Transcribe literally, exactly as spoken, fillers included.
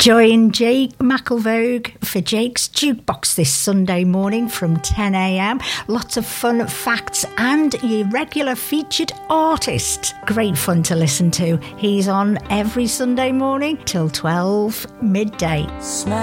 Join Jake McElvogue for Jake's Jukebox this Sunday morning from ten a.m. Lots of fun facts and your regular featured artist. Great fun to listen to. He's on every Sunday morning till twelve midday. Smile.